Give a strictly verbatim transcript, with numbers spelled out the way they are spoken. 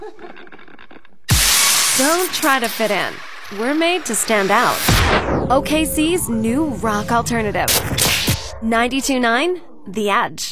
Don't try to fit in. We're made to stand out. O K C's new rock alternative. ninety-two point nine The Edge.